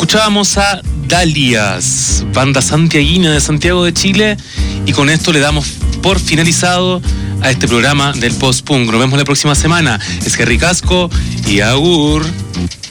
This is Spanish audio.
Escuchábamos a Dalias, banda santiaguina de Santiago de Chile, y con esto le damos por finalizado a este programa del Post-Punk. Nos vemos la próxima semana. Es Jerry Casco y agur.